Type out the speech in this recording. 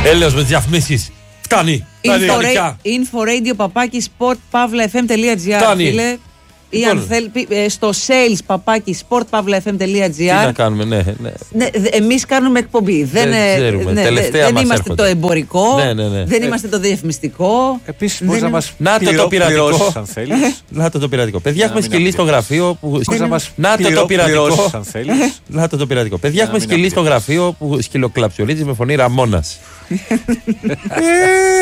Έλεος με τις διαφημίσεις. Φτάνει. Info-radio παπάκι sportpavlafm.gr. Φίλε. Ή αν θέλει, στο sales παπάκι sportpavlafm.gr. Τι να κάνουμε, ναι. Εμείς κάνουμε εκπομπή. Δεν είμαστε το εμπορικό, δεν είμαστε το διαφημιστικό. Επίσης μπορείς να μας πληρώσεις αν θέλεις. Να το πειρατικό. Παιδιά, έχουμε σκυλί στο γραφείο που... Να το πληρώσεις αν θέλεις. Να το πειρατικό. Παιδιά, έχουμε σκυλί στο γραφείο που σκυλοκλαψιολίζει με φωνή Ραμόνας.